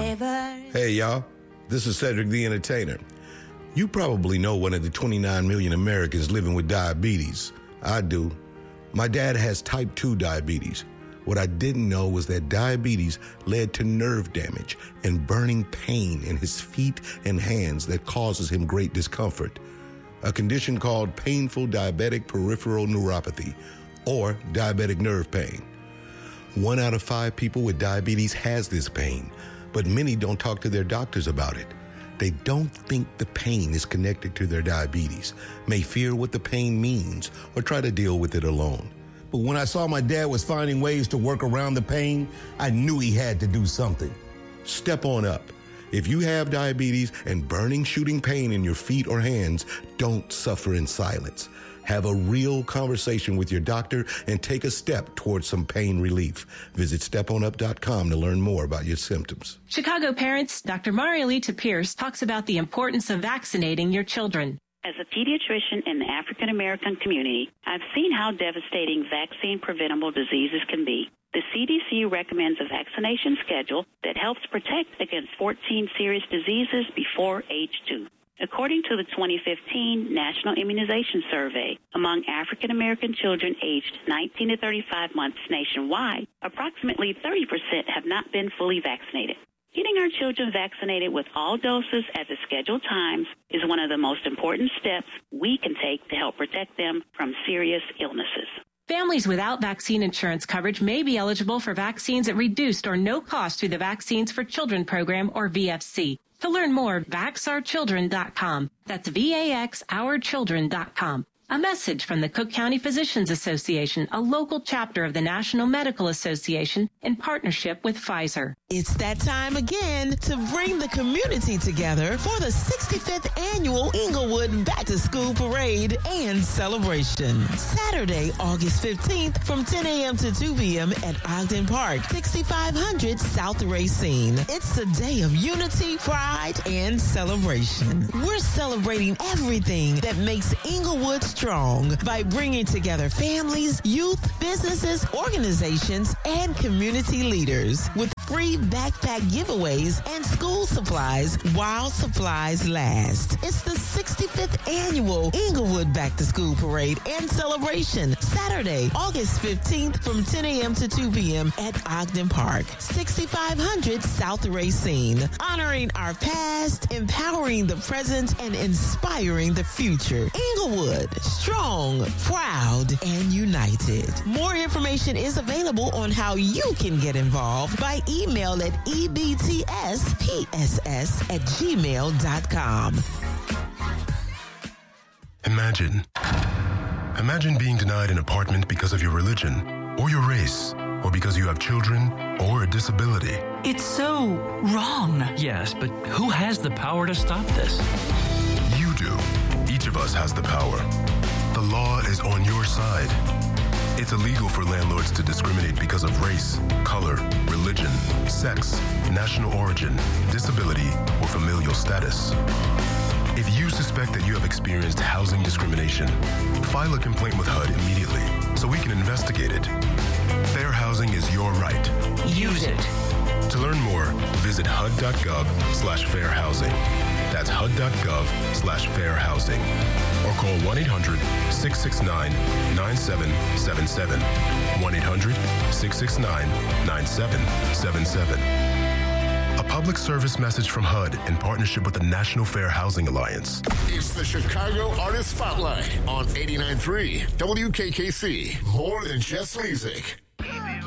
Hey, y'all. This is Cedric the Entertainer. You probably know one of the 29 million Americans living with diabetes. I do. My dad has type 2 diabetes. What I didn't know was that diabetes led to nerve damage and burning pain in his feet and hands that causes him great discomfort. A condition called painful diabetic peripheral neuropathy, or diabetic nerve pain. 1 out of 5 people with diabetes has this pain, but many don't talk to their doctors about it. They don't think the pain is connected to their diabetes, may fear what the pain means, or try to deal with it alone. But when I saw my dad was finding ways to work around the pain, I knew he had to do something. Step on up. If you have diabetes and burning, shooting pain in your feet or hands, don't suffer in silence. Have a real conversation with your doctor and take a step towards some pain relief. Visit steponup.com to learn more about your symptoms. Chicago parents, Dr. Marialita Pierce talks about the importance of vaccinating your children. As a pediatrician in the African American community, I've seen how devastating vaccine-preventable diseases can be. The CDC recommends a vaccination schedule that helps protect against 14 serious diseases before age 2. According to the 2015 National Immunization Survey, among African American children aged 19 to 35 months nationwide, approximately 30% have not been fully vaccinated. Getting our children vaccinated with all doses at the scheduled times is one of the most important steps we can take to help protect them from serious illnesses. Families without vaccine insurance coverage may be eligible for vaccines at reduced or no cost through the Vaccines for Children program, or VFC. To learn more, vaxourchildren.com. That's VAXourchildren.com. A message from the Cook County Physicians Association, a local chapter of the National Medical Association, in partnership with Pfizer. It's that time again to bring the community together for the 65th Annual Inglewood Back to School Parade and Celebration. Saturday, August 15th from 10 a.m. to 2 p.m. at Ogden Park, 6500 South Racine. It's a day of unity, pride, and celebration. We're celebrating everything that makes Inglewood strong by bringing together families, youth, businesses, organizations, and community leaders with free backpack giveaways and school supplies while supplies last. It's the 65th Annual Inglewood Back to School Parade and Celebration, Saturday, August 15th from 10 a.m. to 2 p.m. at Ogden Park, 6500 South Racine. Honoring our past, empowering the present, and inspiring the future. Inglewood, strong, proud, and united. More information is available on how you can get involved by email at ebtspss@gmail.com. Imagine being denied an apartment because of your religion or your race or because you have children or a disability. It's so wrong. Yes, but who has the power to stop this? You do. Each of us has the power. The law is on your side. It's illegal for landlords to discriminate because of race, color, religion, sex, national origin, disability, or familial status. If you suspect that you have experienced housing discrimination, file a complaint with HUD immediately so we can investigate it. Fair housing is your right. Use it. To learn more, visit hud.gov/fairhousing. That's hud.gov/fairhousing. Or call 1-800-669-9777. 1-800-669-9777. A public service message from HUD in partnership with the National Fair Housing Alliance. It's the Chicago Artist Spotlight on 89.3 WKKC. More than just music.